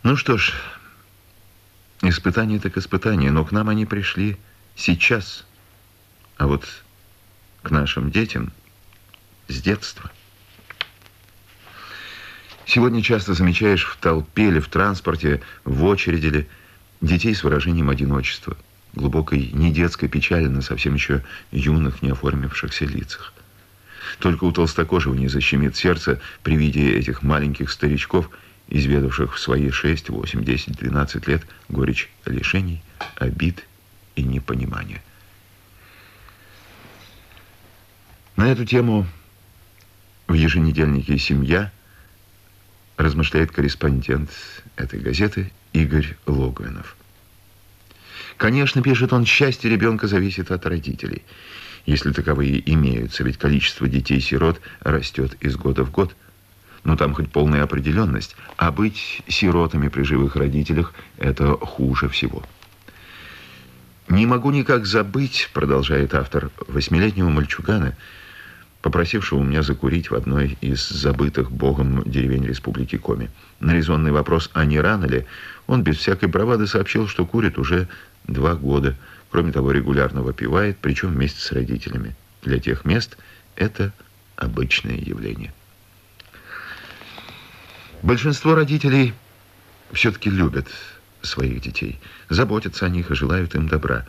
Ну что ж, испытания так испытания, но к нам они пришли сейчас, а вот к нашим детям с детства. Сегодня часто замечаешь в толпе или в транспорте, в очереди ли, детей с выражением одиночества, глубокой недетской печали на совсем еще юных, не оформившихся лицах. Только у толстокожего не защемит сердце при виде этих маленьких старичков, изведавших в свои 6, 8, 10, 12 лет горечь лишений, обид и непонимания. На эту тему в еженедельнике «Семья» размышляет корреспондент этой газеты Игорь Логвинов. Конечно, пишет он, счастье ребенка зависит от родителей, если таковые имеются, ведь количество детей-сирот растет из года в год. Но там хоть полная определенность, а быть сиротами при живых родителях – это хуже всего. «Не могу никак забыть, – продолжает автор, – 8-летнего мальчугана, попросившего у меня закурить в одной из забытых Богом деревень Республики Коми. На резонный вопрос, а не рано ли, он без всякой бравады сообщил, что курит уже 2 года. Кроме того, регулярно выпивает, причем вместе с родителями. Для тех мест это обычное явление». Большинство родителей все-таки любят своих детей, заботятся о них и желают им добра.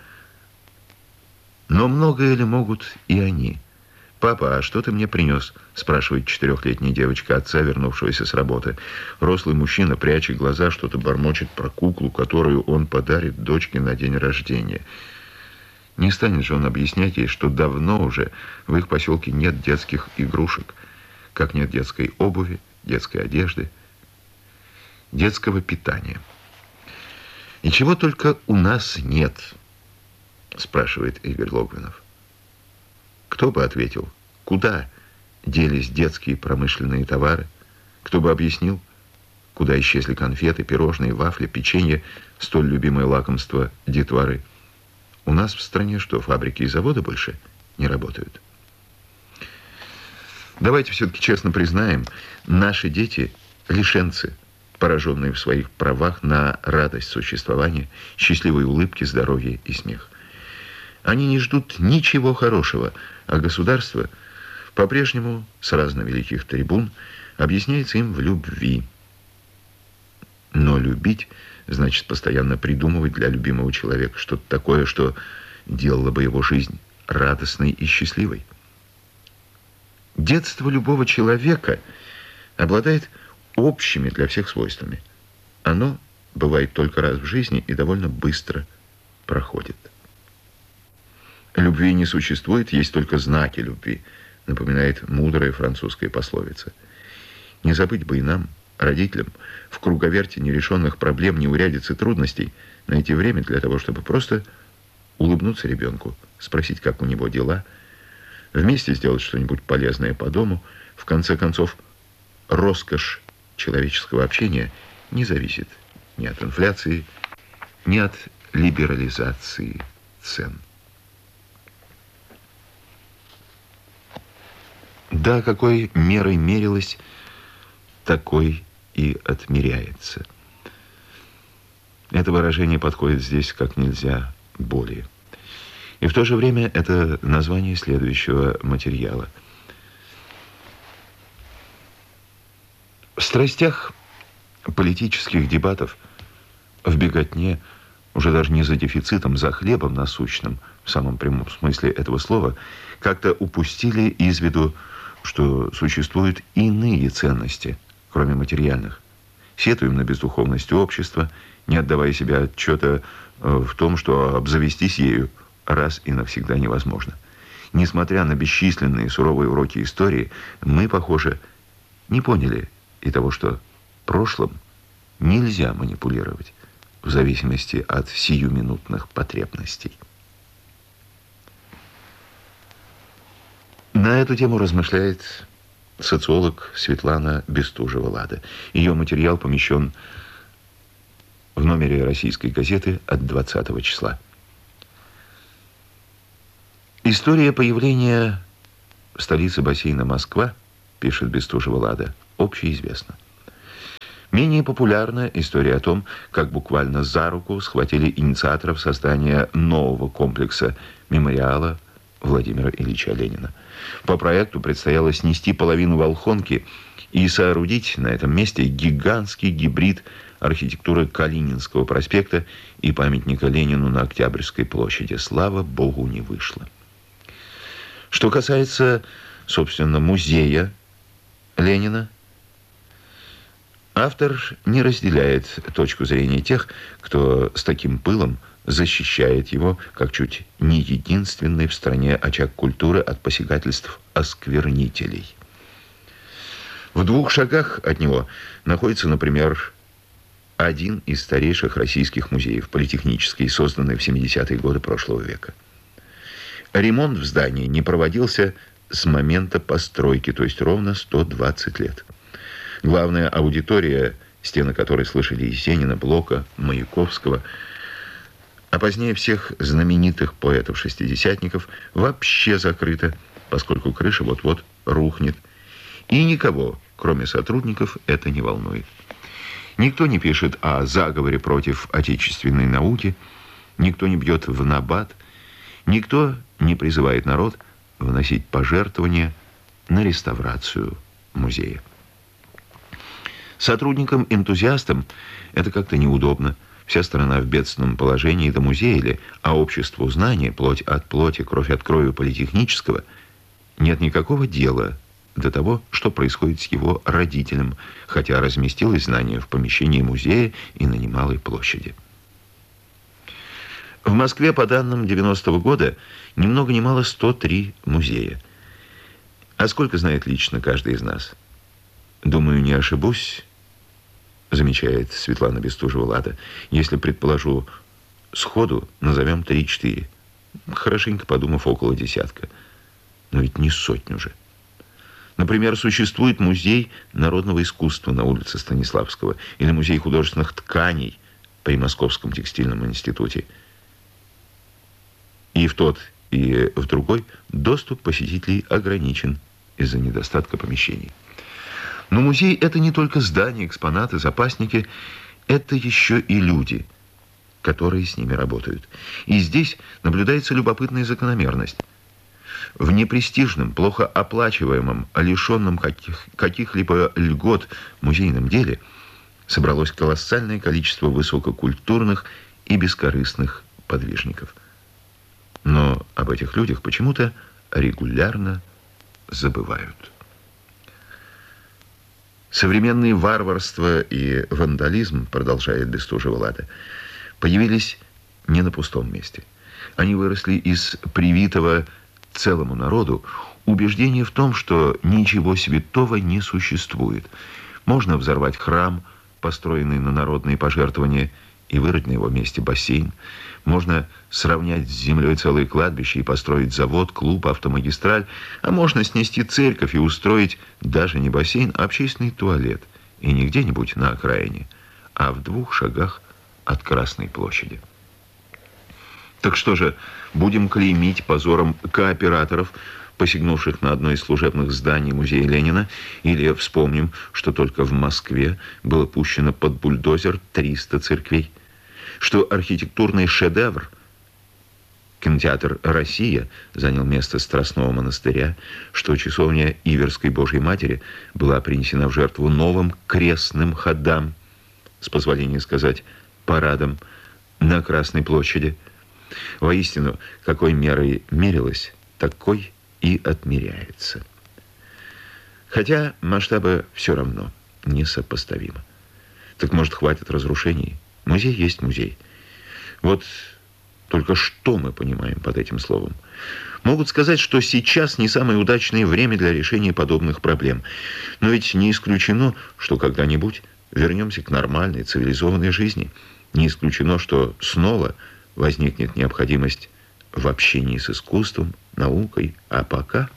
Но многое ли могут и они? «Папа, а что ты мне принес?» – спрашивает 4-летняя девочка отца, вернувшегося с работы. Рослый мужчина, пряча глаза, что-то бормочет про куклу, которую он подарит дочке на день рождения. Не станет же он объяснять ей, что давно уже в их поселке нет детских игрушек, как нет детской обуви, детской одежды, детского питания. «И чего только у нас нет?» – спрашивает Игорь Логвинов. Кто бы ответил, куда делись детские промышленные товары? Кто бы объяснил, куда исчезли конфеты, пирожные, вафли, печенье, столь любимое лакомство детворы? У нас в стране что, фабрики и заводы больше не работают? Давайте все-таки честно признаем, наши дети – лишенцы, пораженные в своих правах на радость существования, счастливые улыбки, здоровье и смех. Они не ждут ничего хорошего, а государство по-прежнему с разных великих трибун объясняется им в любви. Но любить значит постоянно придумывать для любимого человека что-то такое, что делало бы его жизнь радостной и счастливой. Детство любого человека обладает общими для всех свойствами. Оно бывает только раз в жизни и довольно быстро проходит. Любви не существует, есть только знаки любви, напоминает мудрая французская пословица. Не забыть бы и нам, родителям, в круговерте нерешенных проблем, неурядиц и трудностей найти время для того, чтобы просто улыбнуться ребенку, спросить, как у него дела, вместе сделать что-нибудь полезное по дому. В конце концов, роскошь человеческого общения не зависит ни от инфляции, ни от либерализации цен. Да, какой мерой мерилось, такой и отмеряется. Это выражение подходит здесь как нельзя более. И в то же время это название следующего материала. В страстях политических дебатов, в беготне, уже даже не за дефицитом, за хлебом насущным, в самом прямом смысле этого слова, как-то упустили из виду, что существуют иные ценности, кроме материальных. Сетуем на бездуховность общества, не отдавая себе отчета в том, что обзавестись ею раз и навсегда невозможно. Несмотря на бесчисленные суровые уроки истории, мы, похоже, не поняли и того, что прошлым нельзя манипулировать в зависимости от сиюминутных потребностей. На эту тему размышляет социолог Светлана Бестужева-Лада. Ее материал помещен в номере «Российской газеты» от 20 числа. История появления столицы бассейна Москва, пишет Бестужева-Лада, общеизвестна. Менее популярна история о том, как буквально за руку схватили инициаторов создания нового комплекса мемориала Владимира Ильича Ленина. По проекту предстояло снести половину Волхонки и соорудить на этом месте гигантский гибрид архитектуры Калининского проспекта и памятника Ленину на Октябрьской площади. Слава Богу, не вышло. Что касается, собственно, музея Ленина, автор не разделяет точку зрения тех, кто с таким пылом защищает его, как чуть не единственный в стране очаг культуры от посягательств осквернителей. В 2 шагах от него находится, например, один из старейших российских музеев, политехнический, созданный в 70-е годы прошлого века. Ремонт в здании не проводился с момента постройки, то есть ровно 120 лет. Главная аудитория, стены которой слышали Есенина, Блока, Маяковского, а позднее всех знаменитых поэтов-шестидесятников, вообще закрыта, поскольку крыша вот-вот рухнет. И никого, кроме сотрудников, это не волнует. Никто не пишет о заговоре против отечественной науки, никто не бьет в набат, никто не призывает народ вносить пожертвования на реставрацию музея. Сотрудникам-энтузиастам это как-то неудобно. Вся страна в бедственном положении, до музея ли, а обществу знания, плоть от плоти, кровь от крови политехнического, нет никакого дела до того, что происходит с его родителем, хотя разместилось знание в помещении музея и на немалой площади. В Москве, по данным 90-го года, ни много ни мало 103 музея. А сколько знает лично каждый из нас? Думаю, не ошибусь, замечает Светлана Бестужева-Лада. Если предположу сходу, назовем 3-4. Хорошенько подумав, около десятка. Но ведь не сотню же. Например, существует музей народного искусства на улице Станиславского или музей художественных тканей при Московском текстильном институте. И в тот, и в другой доступ посетителей ограничен из-за недостатка помещений. Но музей – это не только здания, экспонаты, запасники, это еще и люди, которые с ними работают. И здесь наблюдается любопытная закономерность. В непрестижном, плохо оплачиваемом, лишенном каких-либо льгот музейном деле собралось колоссальное количество высококультурных и бескорыстных подвижников. Но об этих людях почему-то регулярно забывают. Современные варварство и вандализм, продолжает Бестужева-Лада, появились не на пустом месте. Они выросли из привитого целому народу убеждения в том, что ничего святого не существует. Можно взорвать храм, построенный на народные пожертвования, и вырыть на его месте бассейн. Можно сравнять с землей целое кладбище и построить завод, клуб, автомагистраль. А можно снести церковь и устроить даже не бассейн, а общественный туалет. И не где-нибудь на окраине, а в 2 шагах от Красной площади. Так что же, будем клеймить позором кооператоров, посягнувших на одно из служебных зданий музея Ленина, или вспомним, что только в Москве было пущено под бульдозер 300 церквей, что архитектурный шедевр кинотеатр «Россия» занял место Страстного монастыря, что часовня Иверской Божьей Матери была принесена в жертву новым крестным ходам, с позволения сказать, парадом на Красной площади. Воистину, какой мерой мерилось, такой и отмеряется. Хотя масштабы все равно несопоставимы. Так может, хватит разрушений? Музей есть музей. Вот только что мы понимаем под этим словом? Могут сказать, что сейчас не самое удачное время для решения подобных проблем. Но ведь не исключено, что когда-нибудь вернемся к нормальной, цивилизованной жизни. Не исключено, что снова возникнет необходимость в общении с искусством, наукой. А пока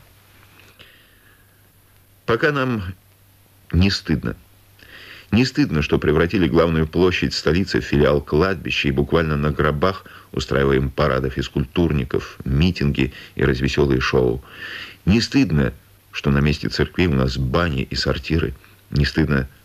нам не стыдно. Не стыдно, что превратили главную площадь столицы в филиал кладбища и буквально на гробах устраиваем парады физкультурников, митинги и развеселые шоу. Не стыдно, что на месте церквей у нас бани и сортиры. Не стыдно,